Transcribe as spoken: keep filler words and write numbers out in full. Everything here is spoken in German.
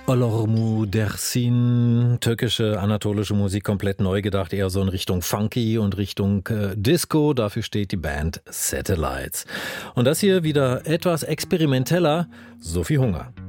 Olormu Dersin, türkische, anatolische Musik, komplett neu gedacht, eher so in Richtung Funky und Richtung äh, Disco. Dafür steht die Band Satellites. Und das hier wieder etwas experimenteller, Sophie Hunger.